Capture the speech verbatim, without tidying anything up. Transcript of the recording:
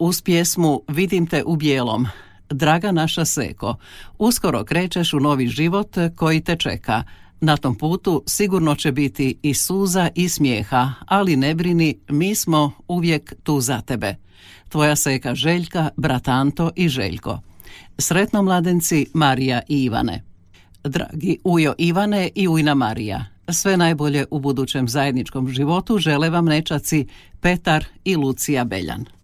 Uz pjesmu Vidim te u bijelom, draga naša Seko, uskoro krećeš u novi život koji te čeka. Na tom putu sigurno će biti i suza i smijeha, ali ne brini, mi smo uvijek tu za tebe. Tvoja Seka Željka, brat Anto i Željko. Sretno mladenci, Marija i Ivane. Dragi Ujo Ivane i Ujna Marija, sve najbolje u budućem zajedničkom životu žele vam nečaci Petar i Lucija Beljan.